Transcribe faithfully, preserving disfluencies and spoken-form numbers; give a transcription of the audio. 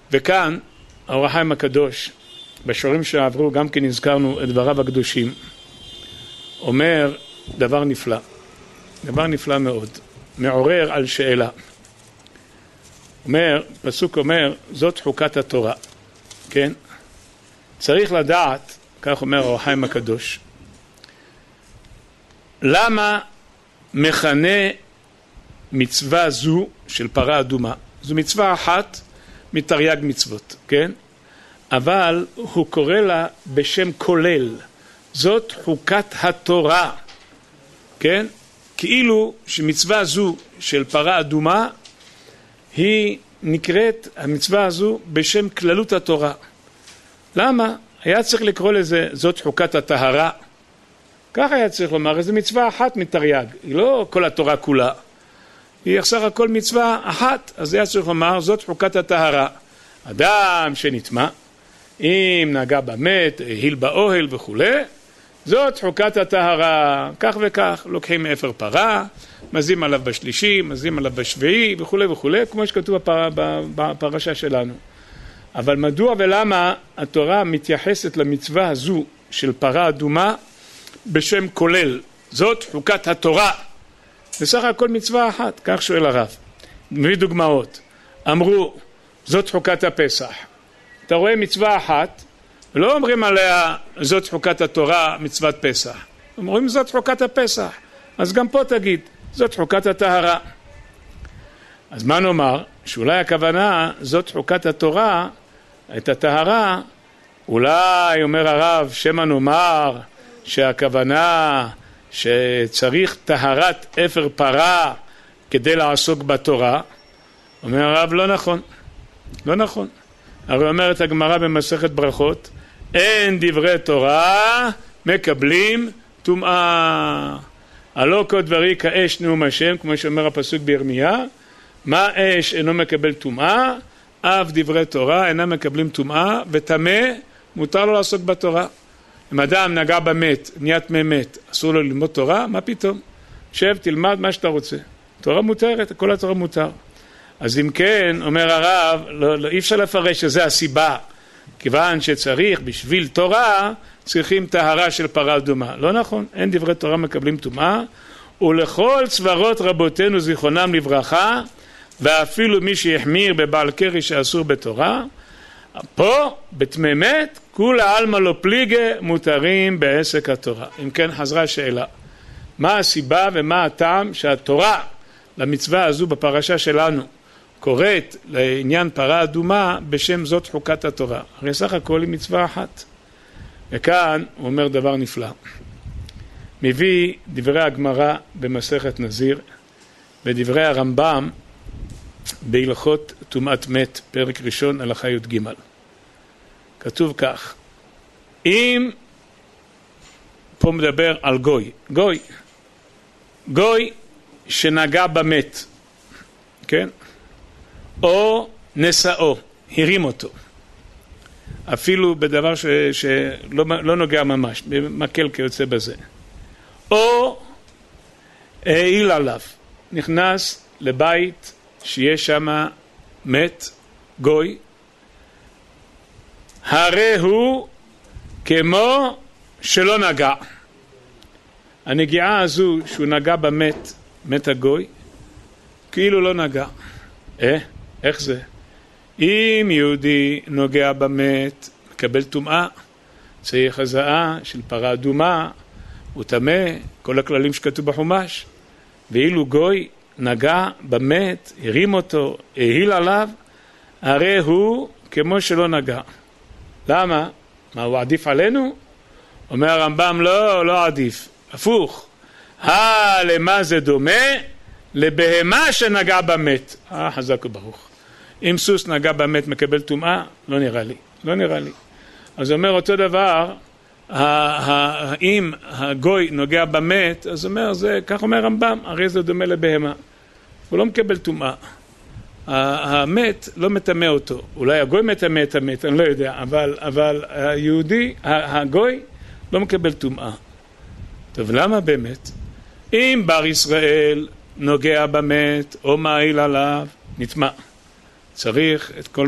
וכאן האור החיים הקדוש, בשיעורים שעברו גם כן הזכרנו את דבריו הקדושים, אומר דבר נפלא, דבר נפלא מאוד, מעורר על שאלה. אומר, פסוק אומר, זאת חוקת התורה, כן? צריך לדעת, כך אומר האור החיים הקדוש, למה מכנה מצווה זו של פרה אדומה? זו מצווה אחת מתרי"ג מצוות, כן? אבל הוא קורא לה בשם כולל, זאת חוקת התורה, כן? כאילו שמצווה זו של פרה אדומה היא נקראת, המצווה הזו, בשם כללות התורה. למה? היה צריך לקרוא לזה זאת חוקת הטהרה. כך היה צריך לומר, זו מצווה אחת מתרי"ג, היא לא כל התורה כולה, היא סך הכל מצווה אחת, אז היה צריך לומר זאת חוקת הטהרה. אדם שנטמא, אם נגע במת, היל באוהל וכו', זאת חוקת הטהרה, כך וכך, לוקחים מאפר פרה, מזים עליו בשלישי, מזים עליו בשביעי וכו' וכו', כמו שכתוב בפר... בפרשה שלנו. אבל מדוע ולמה התורה מתייחסת למצווה הזו של פרה אדומה בשם כולל? זאת חוקת התורה. בסך הכל מצווה אחת, כך שואל הרב. מביא דוגמאות. אמרו, זאת חוקת הפסח. אתה רואה מצווה אחת, ולא אומרים עליה זאת חוקת התורה מצוות פסח. אומרים זאת חוקת הפסח. אז גם פה תגיד, זאת חוקת הטהרה. אז מה נאמר? שאולי הכוונה זאת חוקת התורה, את הטהרה, אולי אומר הרב שמא נאמר שהכוונה שצריך טהרת אפר פרה כדי לעסוק בתורה. אומר הרב לא נכון, לא נכון. הרי אומרת הגמרא במסכת ברכות, אין דברי תורה מקבלים טומאה. הלא כל דברי כאש נאום השם, כמו שאומר הפסוק בירמיה, מה אש אינו מקבל טומאה, אף דברי תורה אינם מקבלים טומאה, וטמא מותר לו לעסוק בתורה. אם אדם נגע במת, נהיה טמא מת, אסור לו ללמוד תורה, מה פתאום? שב, תלמד מה שאתה רוצה. תורה מותרת, כל התורה מותר. אז אם כן, אומר הרב, לא, לא, אי אפשר לפרש שזה הסיבה, כיוון שצריך בשביל תורה, צריכים טהרה של פרה אדומה. לא נכון, אין דברי תורה מקבלים טומאה, ולכל צברות רבותינו זיכרונם לברכה, ואפילו מי שיחמיר בבעל קרי שאסור בתורה, פה בטמא מת כולה עלמא לא פליגי מותרים בעסק התורה. אם כן חזרה השאלה, מה הסיבה ומה הטעם שהתורה למצווה הזו בפרשה שלנו קוראת לעניין פרה אדומה בשם זאת חוקת התורה? הרי סך הכל היא מצווה אחת. וכאן הוא אומר דבר נפלא, מביא דברי הגמרא במסכת נזיר ודברי הרמב"ם בהלכות טומאת מת, פרק ראשון, הלכה י"ג. כתוב כך, אם פה מדבר על גוי, גוי, גוי שנגע במת, כן? או נשאו, הרים אותו, אפילו בדבר ש, שלא לא נוגע ממש, במקל כיוצא בזה, או העיל עליו, נכנס לבית שיש שם מת, גוי, הרי הוא כמו שלא נגע. הנגיעה הזו שהוא נגע במת, מת הגוי, כאילו לא נגע. אה? איך זה? אם יהודי נוגע במת, מקבל טומאה, צריך הזעה של פרה אדומה, הוא טמא, כל הכללים שכתוב בחומש. ואילו גוי נגע במת, הרים אותו, העיל עליו, הרי הוא כמו שלא נגע. למה? מה, הוא עדיף עלינו? אומר הרמב"ם, לא, לא עדיף, הפוך. אה, למה זה דומה? לבהמה שנגע במת. אה, חזק וברוך. אם סוס נגע במת מקבל טומאה, לא נראה לי, לא נראה לי. אז אומר אותו דבר, אם הגוי נוגע במת, אז אומר, זה, כך אומר הרמב"ם, הרי זה דומה לבהמה. הוא לא מקבל טומאה. המת לא מטמא אותו. אולי הגוי מטמא את המת, אני לא יודע, אבל, אבל היהודי, הגוי לא מקבל טומאה. טוב, למה באמת? אם בר ישראל נוגע במת או מעיל עליו, נטמא. צריך את כל